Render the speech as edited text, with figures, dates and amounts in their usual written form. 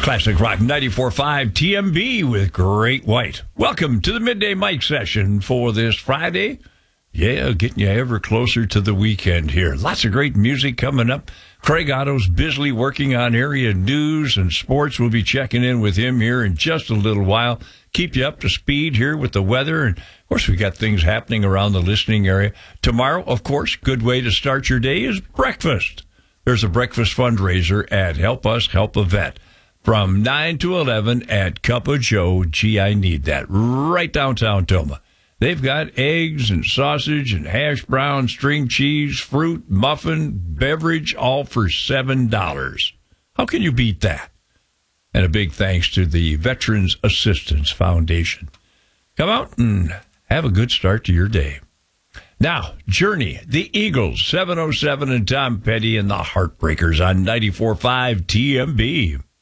Classic Rock 94.5 TMB with Great White. Welcome to the Midday Mic session for this Friday. Yeah, getting you ever closer to the weekend here. Lots of great music coming up. Craig Otto's busily working on area news and sports. We'll be checking in with him here in just a little while. Keep you up to speed here with the weather. And, of course, we got things happening around the listening area. Tomorrow, of course, good way to start your day is breakfast. There's a breakfast fundraiser at Help Us Help a Vet from 9 to 11 at Cup of Joe. Gee, I need that. Right downtown Toma. They've got eggs and sausage and hash brown, string cheese, fruit, muffin, beverage, all for $7. How can you beat that? And a big thanks to the Veterans Assistance Foundation. Come out and have a good start to your day. Now, Journey, the Eagles, 707 and Tom Petty and the Heartbreakers on 94.5 TMB.